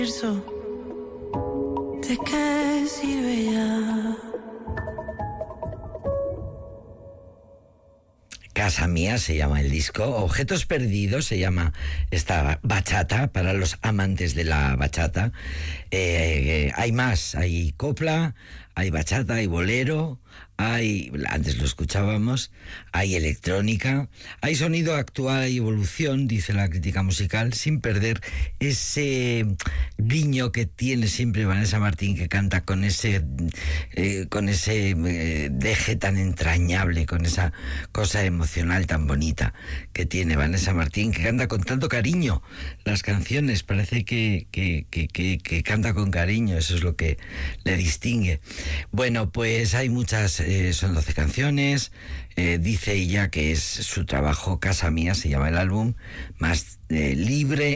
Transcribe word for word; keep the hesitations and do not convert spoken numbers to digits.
¿De qué sirve ya? Casa Mía se llama el disco. Objetos Perdidos se llama esta bachata para los amantes de la bachata. Eh, eh, hay más, hay copla, hay bachata, hay bolero, hay, antes lo escuchábamos, hay electrónica, hay sonido actual y evolución, dice la crítica musical, sin perder ese guiño que tiene siempre Vanessa Martín, que canta con ese eh, con ese eh, deje tan entrañable, con esa cosa emocional tan bonita que tiene Vanessa Martín, que canta con tanto cariño las canciones, parece que, que, que, que, que canta con cariño, eso es lo que le distingue. Bueno, pues hay muchas, eh, son doce canciones, eh, dice ella que es su trabajo, Casa Mía se llama el álbum, más eh, libre